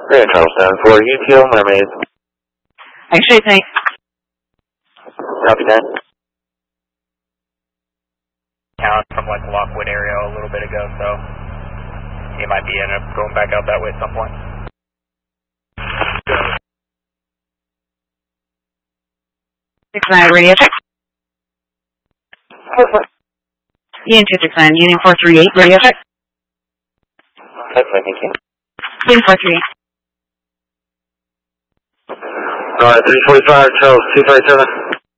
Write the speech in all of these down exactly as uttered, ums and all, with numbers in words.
Great, Charles seven four, U T O, Mermaid. Actually, thanks. Copy that. Out from like Lockwood area a little bit ago, so he might be end up going back out that way at some point. six nine, radio check. Union two six nine, Union four three eight, radio check. That's fine, thank you. Union four three eight. Alright, three forty-five, Charles two five seven.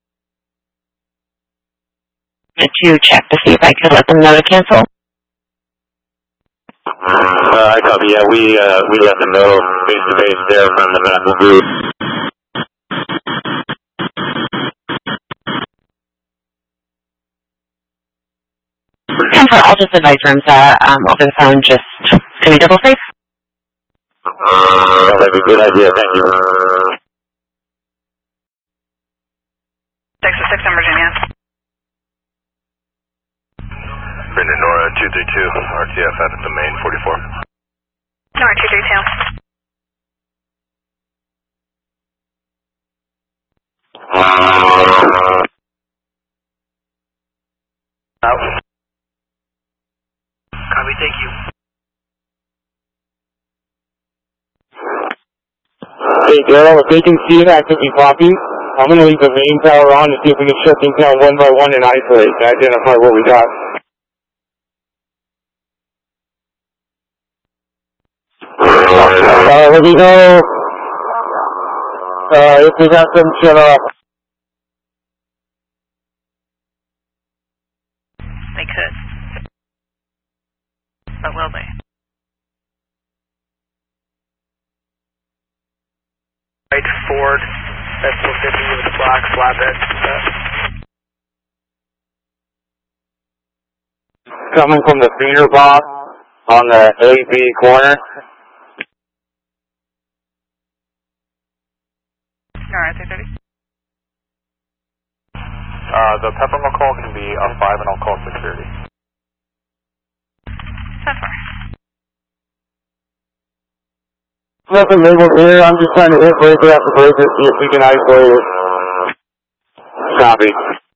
To check to see if I could let them know to cancel. Uh, I copy, yeah, we, uh, we let them know face to face there from the medical group. Cancel, I'll just advise rooms uh, um, over the phone, just, can we double safe? Uh, that'd be a good idea, thank you. Texas six in Virginia. Brendan Nora two three two, R T F at the main forty-four. Nora two three two. Out. Copy, thank you. Hey, Daryl, if they can see that, can you copy? I'm going to leave the main tower on to see if we can shut things down one by one and isolate to identify what we got. Uh, let me know uh, if we got them shut off. They could. But will they? Right, Ford, S four fifty with a black flatbed. Coming from the feeder box on the A B corner. Nora three thirty. Uh, the Peppermill call can be a five and I'll call security. So far. Nothing labeled here, I'm just trying to hit breaker after breaker, see if we can isolate it. Copy.